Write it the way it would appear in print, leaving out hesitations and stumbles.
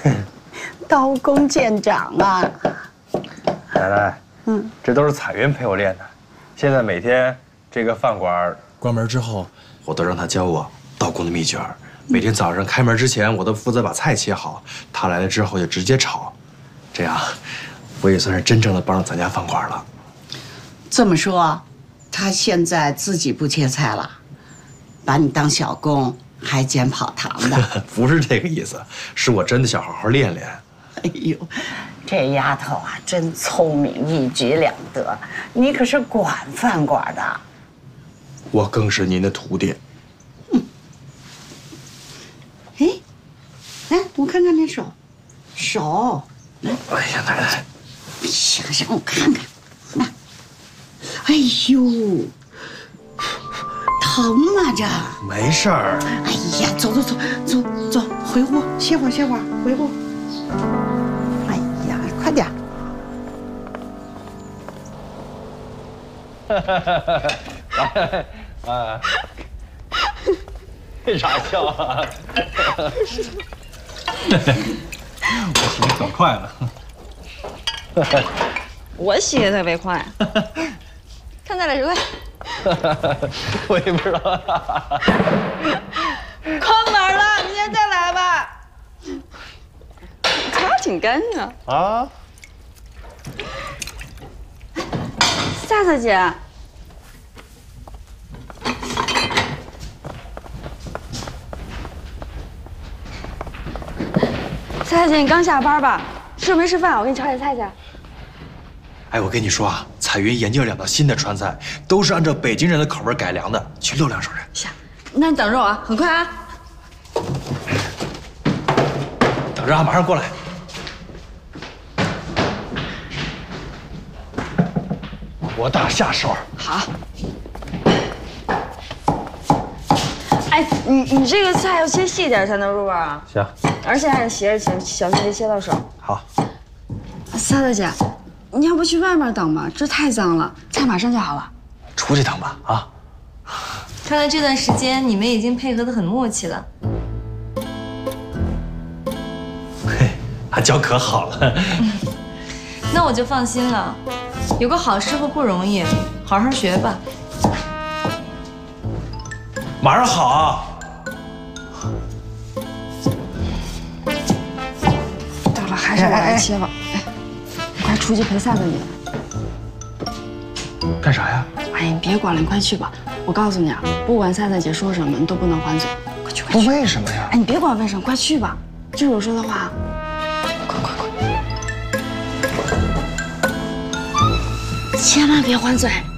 刀工见长啊！ 奶奶，这都是彩云陪我练的。现在每天这个饭馆关门之后，我都让他教我刀工的秘诀。每天早上开门之前，我都负责把菜切好，他来了之后就直接炒。这样，我也算是真正的帮上咱家饭馆了。 这么说，他现在自己不切菜了，把你当小工，还捡跑堂的？ 不是这个意思，是我真的想好好练练。 哎呦，这丫头啊，真聪明，一举两得。你可是管饭馆的， 我更是您的徒弟。 哎，来，我看看这手，来。 哎呀，奶奶， 行，我看看，来。哎呦，疼吗这？ 没事儿。 哎呀，走，回屋歇会儿，回屋。哎呀，快点。 为啥笑啊？我洗的可快了。 我洗的特别快。看再来10块。 我也不知道。 关门了，明天再来吧。擦挺干净啊。 夏夏姐。夏姐，你刚下班吧？吃没吃饭？我给你炒点菜去。 哎，我跟你说啊，彩云研究了2道新的川菜，都是按照北京人的口味改良的，去溜2手去。 行，那你等着我啊，很快啊。 等着啊，马上过来。我打下手。 好。哎，你这个菜要切细点才能入味啊。 行。 而且还得斜着切，小心别切到手。 好。 夏大姐，你要不去外面等吧？这太脏了，菜马上就好了。 出去等吧，啊。 看来这段时间你们已经配合得很默契了。 嘿，阿娇可好了。 那我就放心了。有个好师傅不容易，好好学吧。 马上好啊。 到了还是我来切吧。哎，快出去陪夏大姐。 干啥呀？ 哎，你别管了，你快去吧。我告诉你啊，不管夏大姐说什么，你都不能还嘴。快去，快去。 为什么呀？ 哎，你别管为什么，快去吧。就是我说的话。快！千万别还嘴。